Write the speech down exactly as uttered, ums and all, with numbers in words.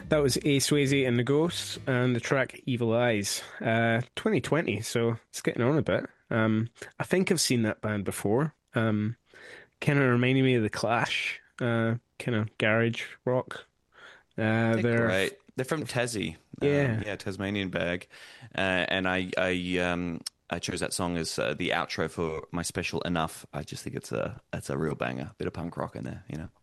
That was A Swayze and the Ghosts and the track Evil Eyes. Uh, twenty twenty, so it's getting on a bit. Um, I think I've seen that band before. Um, kind of reminding me of The Clash, uh, kind of garage rock. Uh, They're they're, great. They're from Tassie, um, yeah, yeah, Tasmanian Bag, uh, and I I um I chose that song as uh, the outro for my special Enough. I just think it's a it's a real banger, bit of punk rock in there, you know.